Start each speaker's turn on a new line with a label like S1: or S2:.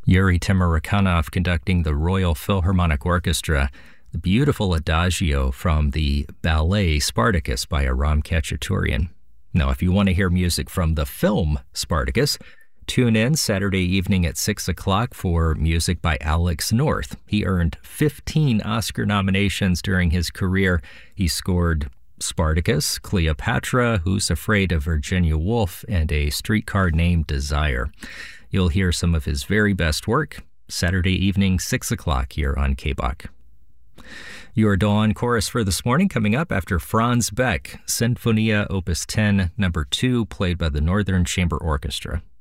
S1: Yuri Timurkanov conducting the Royal Philharmonic Orchestra, the beautiful Adagio from the ballet Spartacus by Aram Khachaturian. Now, if you want to hear music from the film Spartacus, tune in Saturday evening at 6 o'clock for music by Alex North. He earned 15 Oscar nominations during his career. He scored Spartacus, Cleopatra, Who's Afraid of Virginia Woolf, and A Streetcar Named Desire. You'll hear some of his very best work Saturday evening, 6 o'clock here on KBOK. Your Dawn chorus for this morning coming up after Franz Beck, Sinfonia Opus 10, number 2, played by the Northern Chamber Orchestra.